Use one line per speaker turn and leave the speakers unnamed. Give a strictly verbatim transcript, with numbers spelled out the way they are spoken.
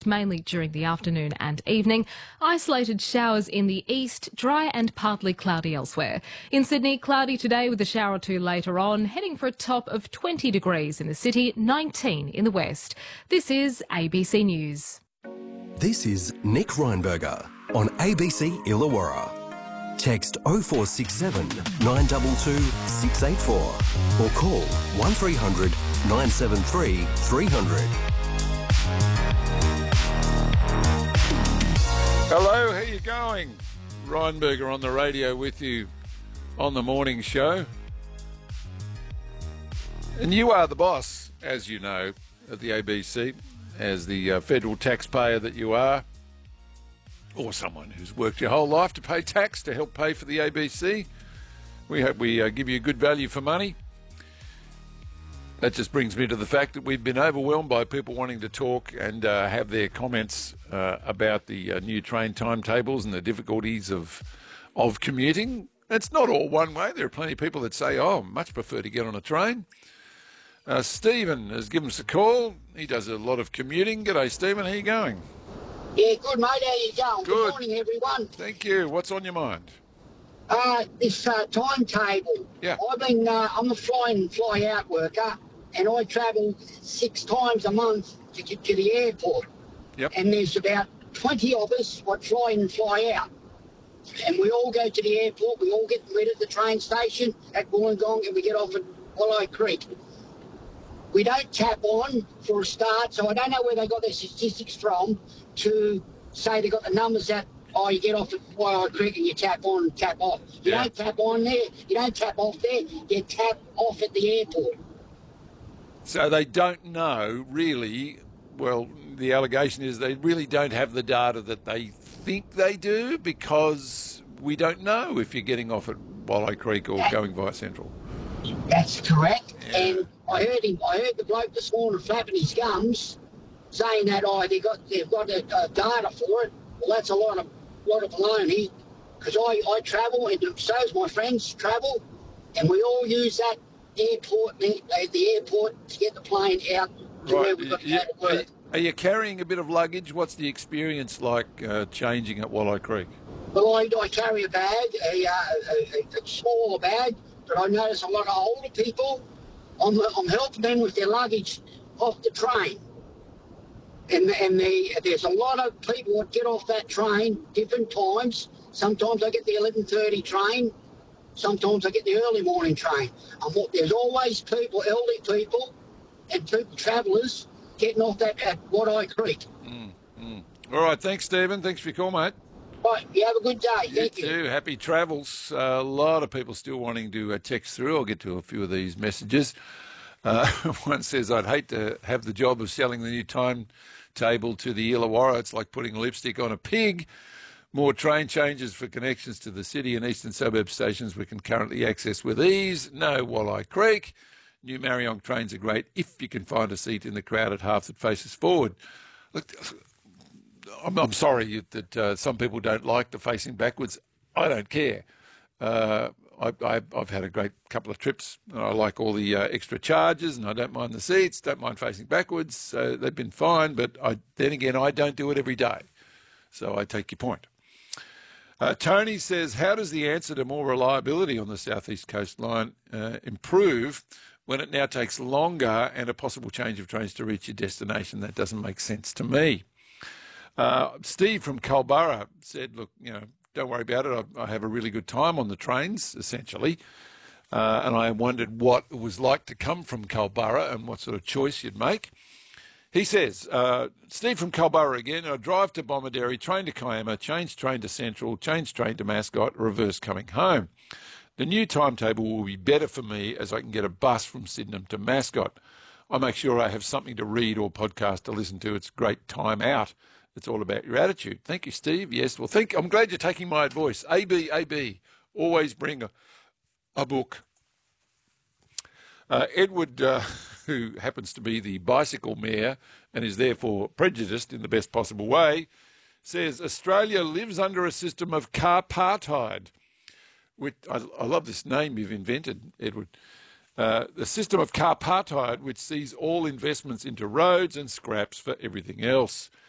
east, mainly during the afternoon and evening. Isolated showers in the east, dry and partly cloudy elsewhere. In Sydney, cloudy today with a shower or two later on, heading for a top of twenty degrees in the city, nineteen in the west. This is A B C News.
This is Nick Reinberger on A B C Illawarra. Text oh four six seven, nine two two, six eight four or call one three hundred, nine seven three, three hundred.
Hello, how you going? Reinberger on the radio with you on the morning show. And you are the boss, as you know, at the A B C, as the uh, federal taxpayer that you are, or someone who's worked your whole life to pay tax to help pay for the A B C. We hope we uh, give you good value for money. That just brings me to the fact that we've been overwhelmed by people wanting to talk and uh, have their comments uh, about the uh, new train timetables and the difficulties of of commuting. It's not all one way. There are plenty of people that say, oh, much prefer to get on a train. Uh, Stephen has given us a call. He does a lot of commuting. G'day, Stephen. How you going?
Yeah, good, mate. How you going?
Good.
Good morning, everyone.
Thank you. What's on your mind?
Uh, this uh, timetable.
Yeah.
I've been, uh, I'm a fly in, fly out worker, and I travel six times a month to get to the airport.
Yep.
And there's about twenty of us what fly in and fly out. And we all go to the airport, we all get rid at the train station at Wollongong, and we get off at Wallow Creek. We don't tap on for a start, so I don't know where they got their statistics from to say they got the numbers that, oh, you get off at Wallow Creek and you tap on and tap off. You
Yeah.
don't tap on there, you don't tap off there, you tap off at the airport.
So they don't know, really, well, the allegation is they really don't have the data that they think they do because we don't know if you're getting off at Wallow Creek or going via Central.
That's correct.
Yeah.
And I heard him. I heard the bloke this morning flapping his gums, saying that oh they got they've got a, a data for it. Well, that's a lot of lot of baloney. Because I, I travel and so's my friends travel, and we all use that airport the, the airport to get the plane out to
Right.
where we've got to
You-
go to work.
Are you carrying a bit of luggage? What's the experience like uh, changing at Wallow Creek?
Well, I, I carry a bag, a, uh, a, a, a smaller bag, but I notice a lot of older people. I'm, I'm helping them with their luggage off the train. And, and the, there's a lot of people that get off that train different times. Sometimes I get the eleven thirty train. Sometimes I get the early morning train. And what, there's always people, elderly people and people, travellers, getting off that at Wallow Creek.
Mm, mm. All right, thanks, Stephen. Thanks for your call, mate.
Right, you have a good day.
You
Thank you.
too. Happy travels. Uh, a lot of people still wanting to uh, text through. I'll get to a few of these messages. Uh, one says, I'd hate to have the job of selling the new timetable to the Illawarra. It's like putting lipstick on a pig. More train changes for connections to the city and eastern suburb stations we can currently access with ease. No Wallow Creek. New Marriott trains are great if you can find a seat in the crowded half that faces forward. Look, I'm, I'm sorry that uh, some people don't like the facing backwards. I don't care. Uh, I, I, I've had a great couple of trips, and I like all the uh, extra charges, and I don't mind the seats, don't mind facing backwards. So they've been fine, but I, then again, I don't do it every day. So I take your point. Uh, Tony says, how does the answer to more reliability on the southeast coastline uh, improve when it now takes longer and a possible change of trains to reach your destination? That doesn't make sense to me. Uh, Steve from Culburra said, look, you know, don't worry about it. I, I have a really good time on the trains, essentially. Uh, and I wondered what it was like to come from Culburra and what sort of choice you'd make. He says, uh, Steve from Culburra again, I drive to Bomaderry, train to Kiama, change train to Central, change train to Mascot, reverse coming home. The new timetable will be better for me as I can get a bus from Sydenham to Mascot. I make sure I have something to read or podcast to listen to. It's a great time out. It's all about your attitude. Thank you, Steve. Yes, well, think, I'm glad you're taking my advice. A B, A B, always bring a, a book. Uh, Edward, uh, who happens to be the bicycle mayor and is therefore prejudiced in the best possible way, says Australia lives under a system of carpartheid. Which, I, I love this name you've invented, Edward. Uh, the system of carpartheid, which sees all investments into roads and scraps for everything else.